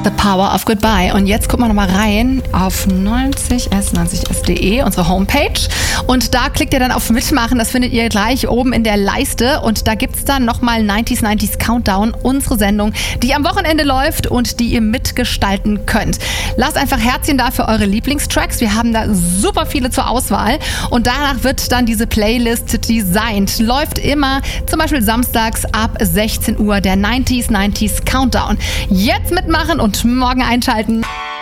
The Power of Goodbye. Und jetzt gucken wir nochmal rein auf 90s90s.de, unsere Homepage. Und da klickt ihr dann auf Mitmachen. Das findet ihr gleich oben in der Leiste. Und da gibt es dann nochmal 90s Countdown, unsere Sendung, die am Wochenende läuft und die ihr mitgestalten könnt. Lasst einfach Herzchen da für eure Lieblingstracks. Wir haben da super viele zur Auswahl. Und danach wird dann diese Playlist designt. Läuft immer zum Beispiel samstags ab 16 Uhr der 90s Countdown. Jetzt mitmachen und morgen einschalten.